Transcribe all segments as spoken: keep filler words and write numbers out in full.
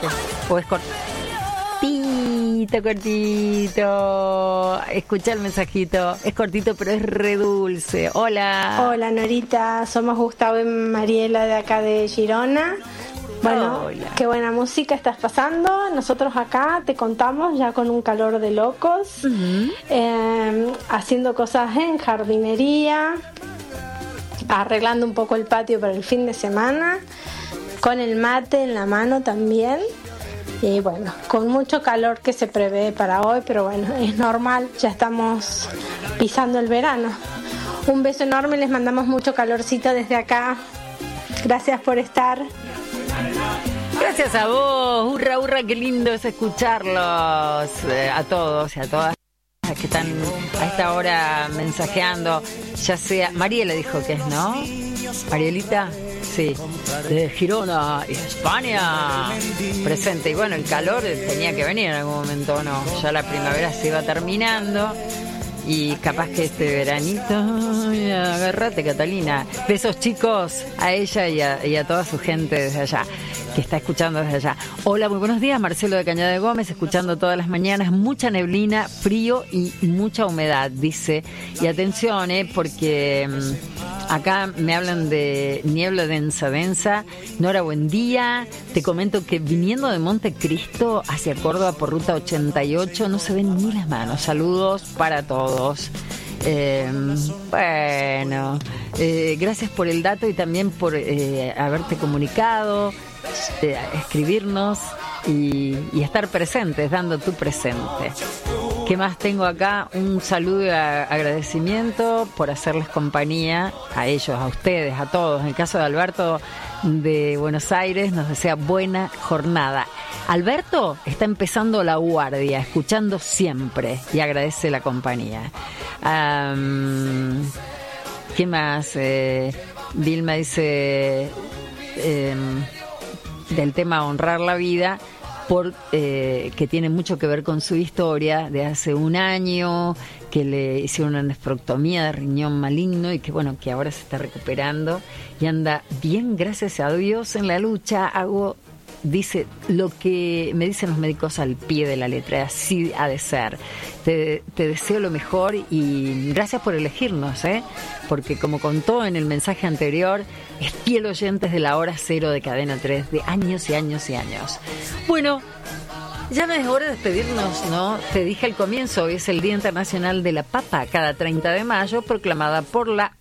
fuerte. O es cortito, cortito. Escucha el mensajito. Es cortito, pero es re dulce. Hola. Hola, Norita. Somos Gustavo y Mariela de acá de Girona. Bueno, Hola. Qué buena música estás pasando. Nosotros acá te contamos ya con un calor de locos, uh-huh. eh, haciendo cosas en jardinería, arreglando un poco el patio para el fin de semana, con el mate en la mano también. Y bueno, con mucho calor que se prevé para hoy, pero bueno, es normal, ya estamos pisando el verano. Un beso enorme, les mandamos mucho calorcito desde acá. Gracias por estar. Gracias a vos, hurra, hurra, qué lindo es escucharlos, eh, a todos y a todas que están a esta hora mensajeando, ya sea, Mariela dijo que es, ¿no? Marielita, sí, de Girona, España, presente. Y bueno, el calor tenía que venir en algún momento, ¿no? Ya la primavera se iba terminando. Y capaz que este veranito, ay, agárrate, Catalina. Besos, chicos, a ella y a, y a toda su gente desde allá, que está escuchando desde allá. Hola, muy buenos días, Marcelo de Cañada de Gómez, escuchando todas las mañanas. Mucha neblina, frío y mucha humedad, dice. Y atención, eh, porque mmm, acá me hablan de niebla densa, densa. Nora, buen día. Te comento que viniendo de Montecristo hacia Córdoba por ruta ochenta y ocho, no se ven ni las manos. Saludos para todos. Eh, bueno, eh, gracias por el dato y también por eh, haberte comunicado, eh, escribirnos y, y estar presentes, dando tu presente. ¿Qué más tengo acá? Un saludo y a- agradecimiento por hacerles compañía a ellos, a ustedes, a todos. En el caso de Alberto de Buenos Aires, nos desea buena jornada. Alberto está empezando la guardia, escuchando siempre y agradece la compañía. Um, ¿Qué más? Eh, Vilma dice eh, del tema honrar la vida, por eh, que tiene mucho que ver con su historia de hace un año, que le hicieron una nefrectomía de riñón maligno y que bueno, que ahora se está recuperando y anda bien, gracias a Dios, en la lucha. Hago, dice, lo que me dicen los médicos al pie de la letra, así ha de ser. Te, te deseo lo mejor y gracias por elegirnos, ¿eh? Porque como contó en el mensaje anterior, es fiel oyente de la hora cero de Cadena tres, de años y años y años. Bueno, ya no es hora de despedirnos, ¿no? Te dije al comienzo, hoy es el Día Internacional de la Papa, cada treinta de mayo, proclamada por la...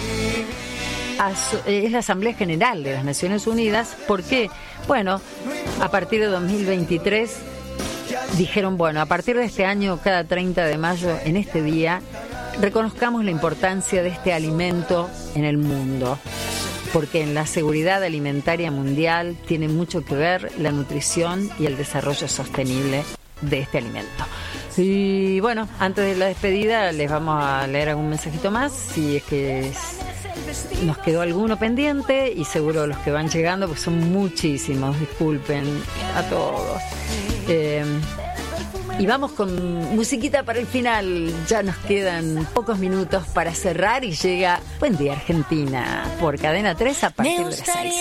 es la Asamblea General de las Naciones Unidas. ¿Por qué? Bueno, a partir de dos mil veintitrés dijeron, bueno, a partir de este año, cada treinta de mayo, en este día, reconozcamos la importancia de este alimento en el mundo, porque en la seguridad alimentaria mundial tiene mucho que ver la nutrición y el desarrollo sostenible de este alimento. Y bueno, antes de la despedida les vamos a leer algún mensajito más, si es que es, nos quedó alguno pendiente, y seguro los que van llegando, pues son muchísimos, disculpen a todos. Eh, y vamos con musiquita para el final, ya nos quedan pocos minutos para cerrar y llega Buen Día Argentina por Cadena tres a partir de las seis.